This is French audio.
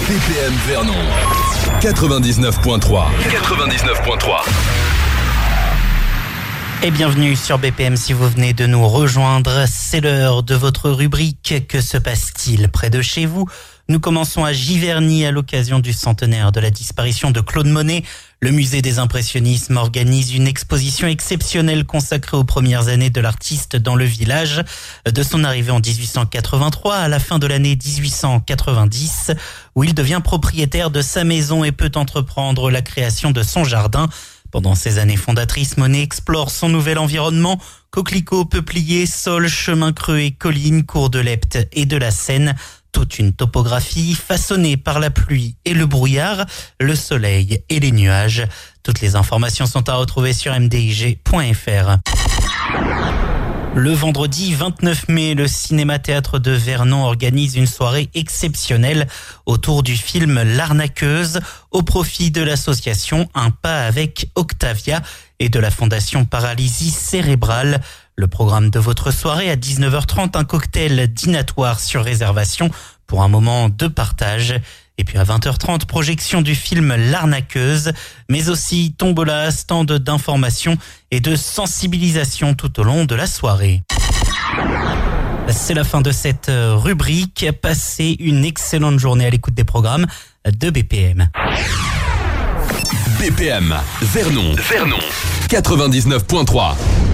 BPM Vernon 99.3. Et bienvenue sur BPM si vous venez de nous rejoindre. C'est l'heure de votre rubrique. Que se passe-t-il près de chez vous ? Nous commençons à Giverny à l'occasion du centenaire de la disparition de Claude Monet. Le musée des impressionnismes organise une exposition exceptionnelle consacrée aux premières années de l'artiste dans le village. De son arrivée en 1883 à la fin de l'année 1890, où il devient propriétaire de sa maison et peut entreprendre la création de son jardin. Pendant ces années fondatrices, Monet explore son nouvel environnement, coquelicots, peupliers, sols, chemins creux et collines, cours de l'Epte et de la Seine. Toute une topographie façonnée par la pluie et le brouillard, le soleil et les nuages. Toutes les informations sont à retrouver sur mdig.fr. Le vendredi 29 mai, le Cinéma-Théâtre de Vernon organise une soirée exceptionnelle autour du film L'Arnaqueuse au profit de l'association Un pas avec Octavia et de la Fondation Paralysie Cérébrale. Le programme de votre soirée à 19h30, un cocktail dînatoire sur réservation pour un moment de partage. Et puis à 20h30, projection du film L'Arnaqueuse, mais aussi tombola, stand d'information et de sensibilisation tout au long de la soirée. C'est la fin de cette rubrique. Passez une excellente journée à l'écoute des programmes de BPM. BPM Vernon 99.3.